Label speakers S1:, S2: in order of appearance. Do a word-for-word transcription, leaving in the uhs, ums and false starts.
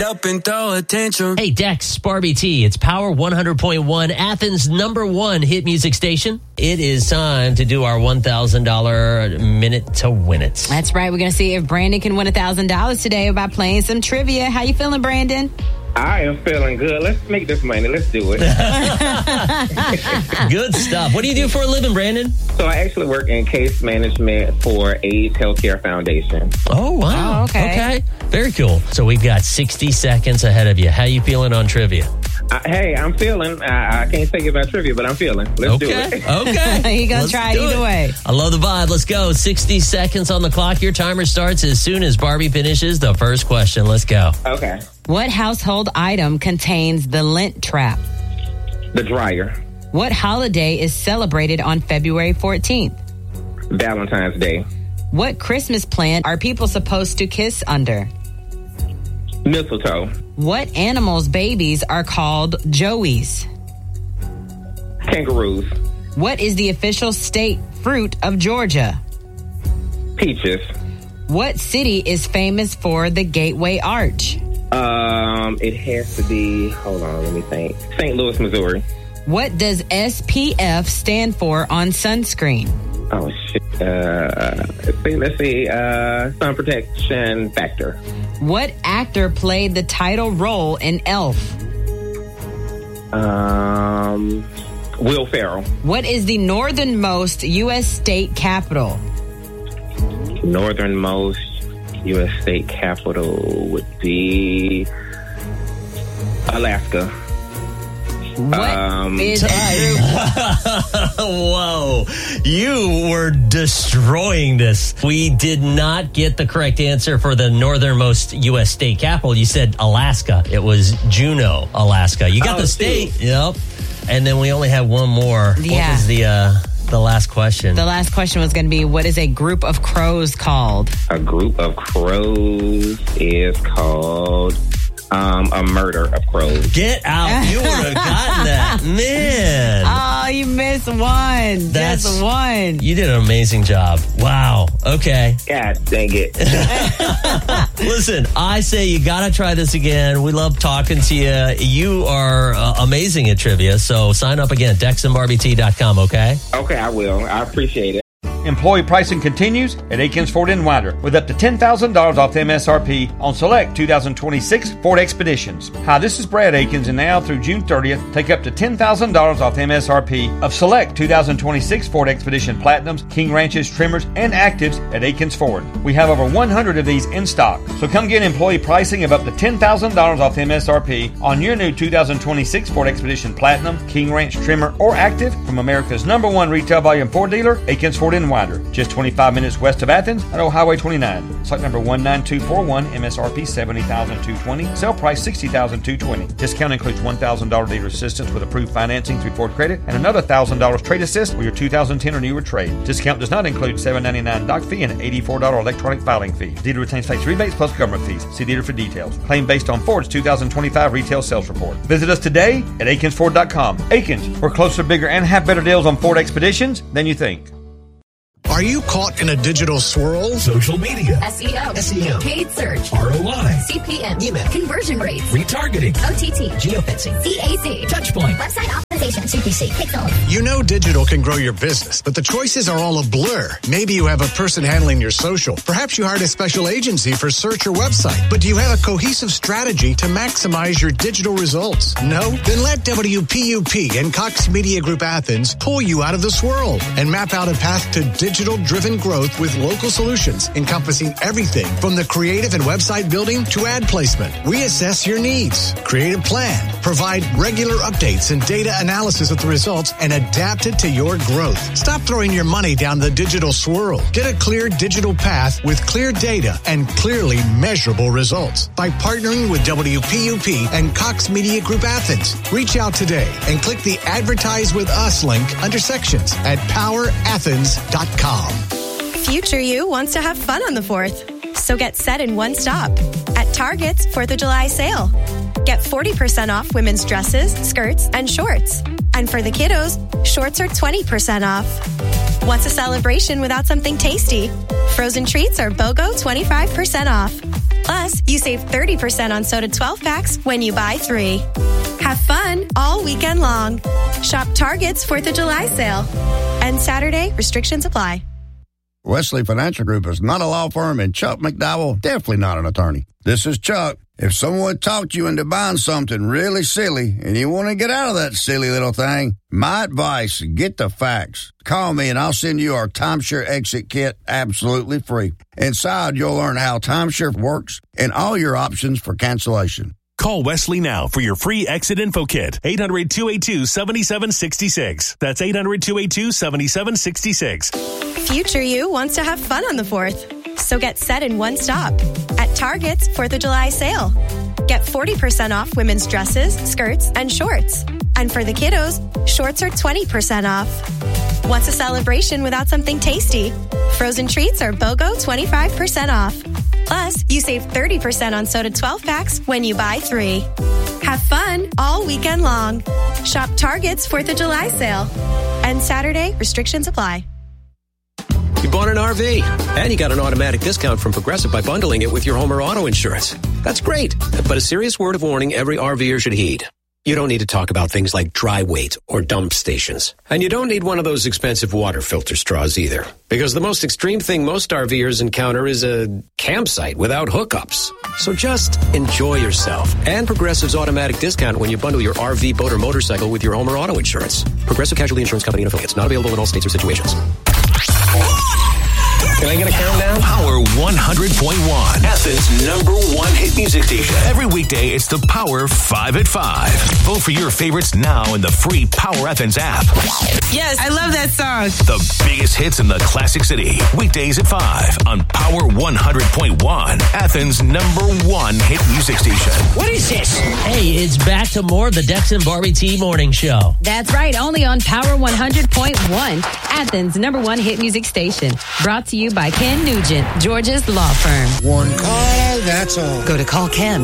S1: up and throw a tantrum.
S2: Hey, Dex, Barbie T. It's Power one hundred point one, Athens' number one hit music station. It is time to do our one thousand dollars minute to win it.
S3: That's right. We're going to see if Brandon can win one thousand dollars today by playing some trivia. How you feeling, Brandon?
S4: I am feeling good. Let's make this money. Let's do it.
S2: Good stuff. What do you do for a living, Brandon?
S4: So I actually work in case management for AIDS Healthcare Foundation.
S2: Oh, wow.
S3: Oh, okay.
S2: Okay. Very cool. So we've got sixty seconds ahead of you. How you feeling on trivia?
S4: Uh, hey, I'm feeling. I, I can't say about trivia, but I'm feeling. Let's do
S2: Okay.
S4: it.
S2: Okay.
S3: He gonna
S2: Let's
S3: try
S2: do
S3: either
S2: it.
S3: way.
S2: I love the vibe. Let's go. sixty seconds on the clock. Your timer starts as soon as Barbie finishes the first question. Let's go.
S4: Okay.
S3: What household item contains the lint trap?
S4: The dryer.
S3: What holiday is celebrated on February fourteenth?
S4: Valentine's Day.
S3: What Christmas plant are people supposed to kiss under?
S4: Mistletoe.
S3: What animals' babies are called joeys?
S4: Kangaroos.
S3: What is the official state fruit of Georgia?
S4: Peaches.
S3: What city is famous for the Gateway Arch?
S4: Um, it has to be. Hold on, let me think. Saint Louis, Missouri.
S3: What does S P F stand for on sunscreen?
S4: Oh shit. Uh, let's see. Let's see. Uh, sun protection factor.
S3: What actor played the title role in Elf?
S4: Um, Will Ferrell.
S3: What is the northernmost U S state capital?
S4: Northernmost U S state capital would be Alaska.
S3: What
S4: Um,
S3: is a group?
S2: Whoa. You were destroying this. We did not get the correct answer for the northernmost U S state capital. You said Alaska. It was Juneau, Alaska. You got
S4: Oh,
S2: the state.
S4: shoot.
S2: Yep. And then we only have one more.
S3: Yeah.
S2: What was the, uh, the last question?
S3: The last question was going to be, what is a group of crows called?
S4: A group of crows is called um, a murder of crows.
S2: Get out. You would have gotten that. Man.
S3: Oh, you missed one.
S2: That's-
S3: Just one.
S2: You did an amazing job. Wow. Okay.
S4: God dang it.
S2: Listen, I say you got to try this again. We love talking to you. You are uh, amazing at trivia. So sign up again, dex and barbie t dot com, okay?
S4: Okay, I will. I appreciate it.
S5: Employee pricing continues at Akins Ford in Winder with up to ten thousand dollars off M S R P on select two thousand twenty-six Ford Expeditions. Hi, this is Brad Akins, and now through June thirtieth, take up to ten thousand dollars off M S R P of select two thousand twenty-six Ford Expedition Platinums, King Ranches, Trimmers, and Actives at Akins Ford. We have over one hundred of these in stock, so come get employee pricing of up to ten thousand dollars off M S R P on your new two thousand twenty-six Ford Expedition Platinum, King Ranch, Trimmer, or Active from America's number one retail volume Ford dealer, Akins Ford in Winder. Just twenty-five minutes west of Athens at Old Highway twenty-nine. Site number one nine two four one, M S R P seventy thousand two hundred twenty, sale price sixty thousand two hundred twenty. Discount includes one thousand dollars dealer assistance with approved financing through Ford Credit and another one thousand dollars trade assist with your two thousand ten or newer trade. Discount does not include seven ninety-nine doc fee and eighty-four dollars electronic filing fee. Dealer retains tax rebates plus government fees. See dealer for details. Claim based on Ford's two thousand twenty-five retail sales report. Visit us today at akins ford dot com. Akins, we're closer, bigger, and have better deals on Ford Expeditions than you think.
S6: Are you caught in a digital swirl?
S7: Social media,
S8: S E O,
S7: S E O,
S8: paid search,
S7: R O I,
S8: C P M,
S7: email,
S8: conversion rates,
S7: retargeting,
S8: O T T,
S7: geofencing,
S8: C A C,
S7: touchpoint,
S8: website optimization, C P C, Pixel.
S6: You know digital can grow your business, but the choices are all a blur. Maybe you have a person handling your social. Perhaps you hired a special agency for search or website. But do you have a cohesive strategy to maximize your digital results? No? Then let W P U P and Cox Media Group Athens pull you out of the swirl and map out a path to digital-driven growth with local solutions encompassing everything from the creative and website building to ad placement. We assess your needs, create a plan, provide regular updates and data analysis of the results, and adapt it to your growth. Stop throwing your money down the digital swirl. Get a clear digital path with clear data and clearly measurable results by partnering with W P U P and Cox Media Group Athens. Reach out today and click the Advertise with Us link under sections at power athens dot com.
S9: Future you wants to have fun on the fourth, so get set in one stop at Target's fourth of July sale. Get forty percent off women's dresses, skirts, and shorts. And for the kiddos, shorts are twenty percent off. What's a celebration without something tasty? Frozen treats are BOGO twenty-five percent off. Plus, you save thirty percent on soda twelve packs when you buy three. Have fun all weekend long. Shop Target's fourth of July sale. And Saturday, restrictions apply.
S1: Wesley Financial Group is not a law firm, and Chuck McDowell, definitely not an attorney. This is Chuck. If someone talked you into buying something really silly and you want to get out of that silly little thing, my advice, get the facts. Call me and I'll send you our timeshare exit kit absolutely free. Inside, you'll learn how timeshare works and all your options for cancellation.
S7: Call Wesley now for your free exit info kit. eight hundred, two eight two, seven seven six six. That's eight hundred, two eight two, seven seven six six.
S9: Future you wants to have fun on the fourth. So get set in one stop at Target's fourth of July sale. Get forty percent off women's dresses, skirts, and shorts. And for the kiddos, shorts are twenty percent off. What's a celebration without something tasty? Frozen treats are BOGO twenty-five percent off. Plus, you save thirty percent on soda twelve packs when you buy three. Have fun all weekend long. Shop Target's fourth of July sale. And Saturday, restrictions apply.
S10: You bought an R V, and you got an automatic discount from Progressive by bundling it with your home or auto insurance. That's great, but a serious word of warning every RVer should heed. You don't need to talk about things like dry weight or dump stations. And you don't need one of those expensive water filter straws either. Because the most extreme thing most RVers encounter is a campsite without hookups. So just enjoy yourself. And Progressive's automatic discount when you bundle your R V, boat, or motorcycle with your home or auto insurance. Progressive Casualty Insurance Company and affiliates. Not available in all states or situations.
S11: Can I get a countdown?
S7: Power one hundred point one.
S11: Athens' number one hit music station.
S7: Every weekday, it's the Power five at five. Vote for your favorites now in the free Power Athens app.
S3: Yes, I love that song.
S7: The biggest hits in the Classic City. Weekdays at five on Power one hundred point one. Athens' number one hit music station.
S2: What is this? Hey, it's back to more of the Dex and Barbie T Morning Show.
S3: That's right, only on Power one hundred point one, Athens' number one hit music station. Brought to you by Ken Nugent, Georgia's law firm.
S12: One call, that's all.
S3: Go to call ken